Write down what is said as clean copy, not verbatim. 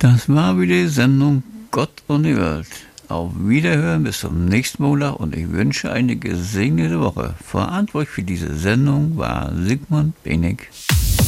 Das war wieder die Sendung Gott und die Welt. Auf Wiederhören bis zum nächsten Montag und ich wünsche eine gesegnete Woche. Verantwortlich für diese Sendung war Sigmund Benig.